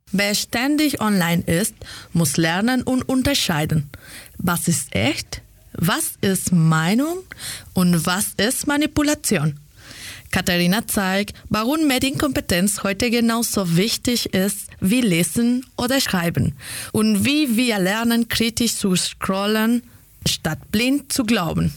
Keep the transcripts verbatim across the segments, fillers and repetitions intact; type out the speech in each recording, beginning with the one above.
Wer ständig online ist, muss lernen und unterscheiden. Was ist echt? Was ist Meinung? Und was ist Manipulation? Katharina zeigt, warum Medienkompetenz heute genauso wichtig ist wie Lesen oder Schreiben und wie wir lernen, kritisch zu scrollen, statt blind zu glauben.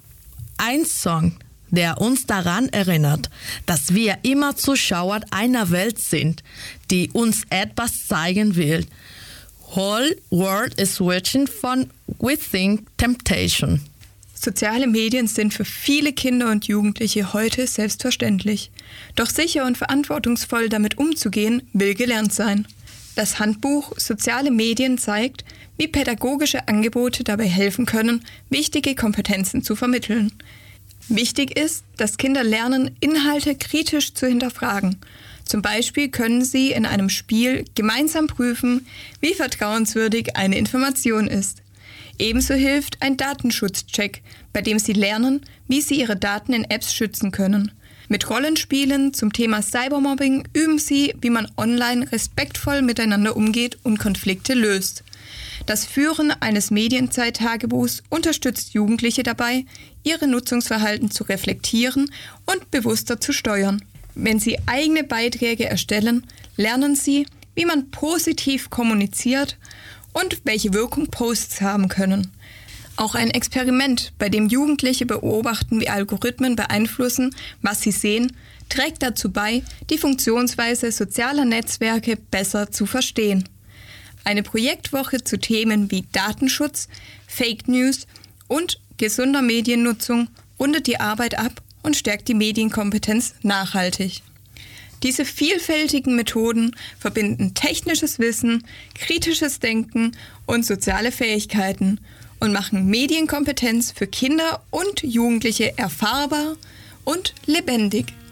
Ein Song, der uns daran erinnert, dass wir immer Zuschauer einer Welt sind, die uns etwas zeigen will. Whole World is Watching von Within Temptation. Soziale Medien sind für viele Kinder und Jugendliche heute selbstverständlich. Doch sicher und verantwortungsvoll damit umzugehen, will gelernt sein. Das Handbuch Soziale Medien zeigt, wie pädagogische Angebote dabei helfen können, wichtige Kompetenzen zu vermitteln. Wichtig ist, dass Kinder lernen, Inhalte kritisch zu hinterfragen. Zum Beispiel können sie in einem Spiel gemeinsam prüfen, wie vertrauenswürdig eine Information ist. Ebenso hilft ein Datenschutzcheck, bei dem sie lernen, wie sie ihre Daten in Apps schützen können. Mit Rollenspielen zum Thema Cybermobbing üben sie, wie man online respektvoll miteinander umgeht und Konflikte löst. Das Führen eines Medienzeittagebuchs unterstützt Jugendliche dabei, ihre Nutzungsverhalten zu reflektieren und bewusster zu steuern. Wenn sie eigene Beiträge erstellen, lernen sie, wie man positiv kommuniziert und welche Wirkung Posts haben können. Auch ein Experiment, bei dem Jugendliche beobachten, wie Algorithmen beeinflussen, was sie sehen, trägt dazu bei, die Funktionsweise sozialer Netzwerke besser zu verstehen. Eine Projektwoche zu Themen wie Datenschutz, Fake News und gesunder Mediennutzung rundet die Arbeit ab und stärkt die Medienkompetenz nachhaltig. Diese vielfältigen Methoden verbinden technisches Wissen, kritisches Denken und soziale Fähigkeiten und machen Medienkompetenz für Kinder und Jugendliche erfahrbar und lebendig.